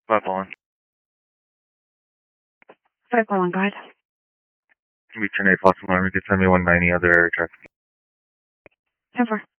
541. 541, go ahead. Return 8 Fox Alarm. You could send me 190 other area traffic. 10-4.